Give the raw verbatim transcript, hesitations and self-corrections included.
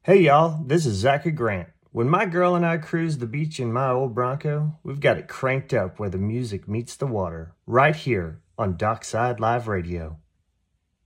Hey y'all, this is Zachary Grant. When my girl and I cruise the beach in my old Bronco, we've got it cranked up where the music meets the water, right here on Dockside Live Radio.